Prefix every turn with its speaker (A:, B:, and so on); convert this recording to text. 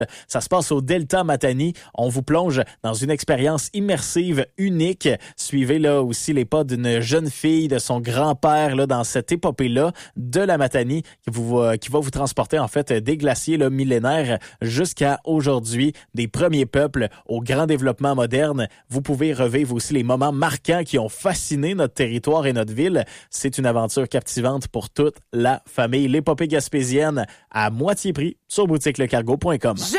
A: Ça se passe au Delta Matani. On vous plonge dans une expérience immersive unique. Suivez là aussi les pas d'une jeune fille, de son grand-père là dans cette épopée-là de la Matani qui va vous transporter en fait des glaciers là, millénaires jusqu'à aujourd'hui, des premiers peuples au grand développement moderne. Vous pouvez revivre aussi les moments marquants qui ont fasciné notre territoire et notre ville. C'est une aventure captivante pour toute la famille. L'épopée gaspésienne à moitié prix sur boutiquelecargo.com.